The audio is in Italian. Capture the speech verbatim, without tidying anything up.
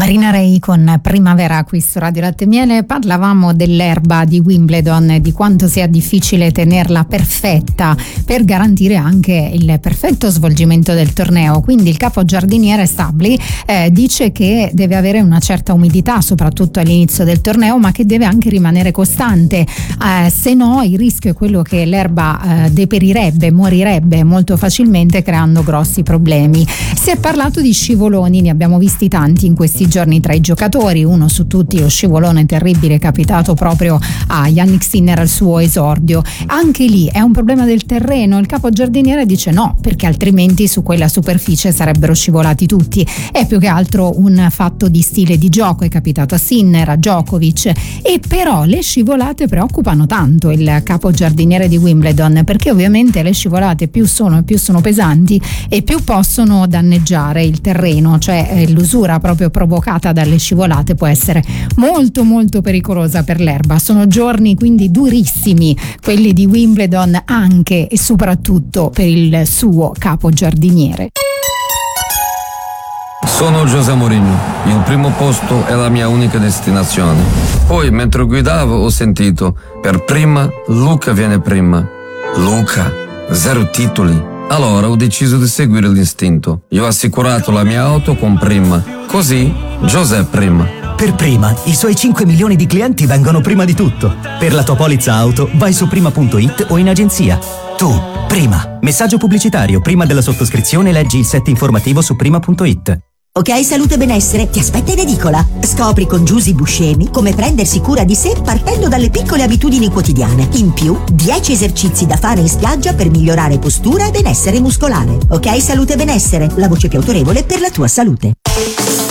Marina Ray con Primavera qui su Radio Latte e Miele. Parlavamo dell'erba di Wimbledon, di quanto sia difficile tenerla perfetta per garantire anche il perfetto svolgimento del torneo. Quindi il capo giardiniere Sabli eh, dice che deve avere una certa umidità soprattutto all'inizio del torneo, ma che deve anche rimanere costante, eh, se no il rischio è quello che l'erba eh, deperirebbe, morirebbe molto facilmente, creando grossi problemi. Si è parlato di scivoloni, ne abbiamo visti tanti in questi giorni tra i giocatori, uno su tutti lo scivolone terribile capitato proprio a Jannik Sinner al suo esordio. Anche lì è un problema del terreno, il capo giardiniere dice no, perché altrimenti su quella superficie sarebbero scivolati tutti. È più che altro un fatto di stile di gioco, è capitato a Sinner, a Djokovic, e però le scivolate preoccupano tanto il capo giardiniere di Wimbledon, perché ovviamente le scivolate più sono e più sono pesanti e più possono danneggiare il terreno, cioè l'usura proprio provocata dalle scivolate può essere molto molto pericolosa per l'erba. Sono giorni quindi durissimi quelli di Wimbledon, anche e soprattutto per il suo capo giardiniere. Sono José Mourinho, il primo posto è la mia unica destinazione. Poi mentre guidavo ho sentito, per prima Luca viene prima. Luca, zero titoli. Allora ho deciso di seguire l'istinto. Io ho assicurato la mia auto con Prima. Così José prima. Per Prima, i suoi cinque milioni di clienti vengono prima di tutto. Per la tua polizza auto, vai su prima punto it o in agenzia. Tu, Prima. Messaggio pubblicitario. Prima della sottoscrizione leggi il set informativo su prima punto it. Ok Salute e Benessere ti aspetta in edicola. Scopri con Giusy Buscemi come prendersi cura di sé partendo dalle piccole abitudini quotidiane. In più, dieci esercizi da fare in spiaggia per migliorare postura e benessere muscolare. Ok Salute e Benessere, la voce più autorevole per la tua salute.